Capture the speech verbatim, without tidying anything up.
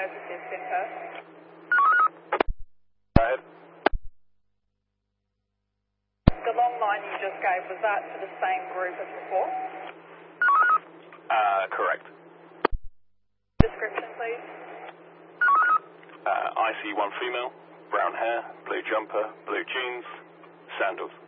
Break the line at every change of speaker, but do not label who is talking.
purposes, Simper.
Go ahead.
The long line you just gave, was that for the same group as before?
Uh, correct.
Description, please.
Uh, I C one female, brown hair, blue jumper, blue jeans, sandals.